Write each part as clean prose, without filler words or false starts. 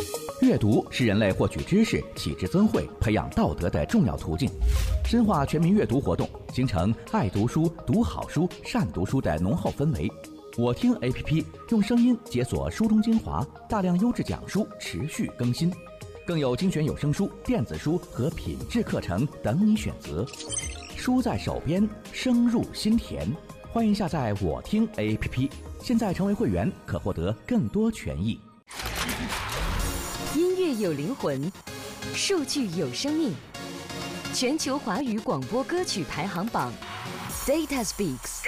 阅读是人类获取知识、启智增慧、培养道德的重要途径。深化全民阅读活动，形成爱读书、读好书、善读书的浓厚氛围。我听 APP 用声音解锁书中精华，大量优质讲书持续更新，更有精选有声书、电子书和品质课程等你选择。书在手边，声入心田。欢迎下载我听 APP， 现在成为会员可获得更多权益。 音乐有灵魂，数据有生命。全球华语广播歌曲排行榜 Data Speaks。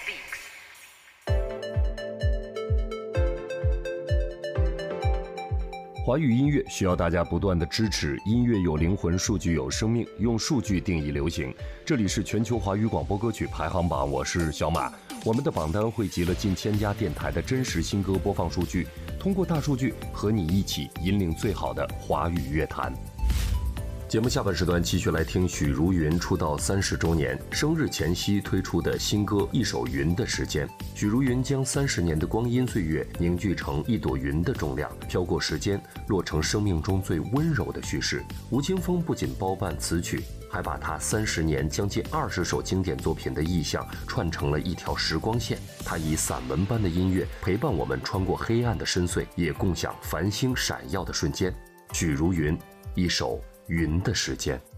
华语音乐需要大家不断的支持，音乐有灵魂，数据有生命，用数据定义流行。这里是全球华语广播歌曲排行榜，我是小马。我们的榜单汇集了近1000家电台的真实新歌播放数据，通过大数据和你一起引领最好的华语乐坛。节目下半时段继续来听许茹芸出道30周年生日前夕推出的新歌《一首云的时间》。许茹芸将30年的光阴岁月凝聚成一朵云的重量，飘过时间，落成生命中最温柔的叙事。吴青峰不仅包办词曲，还把他30年将近20首经典作品的意象串成了一条时光线。他以散文般的音乐陪伴我们穿过黑暗的深邃，也共享繁星闪耀的瞬间。许茹芸，一首云的时间。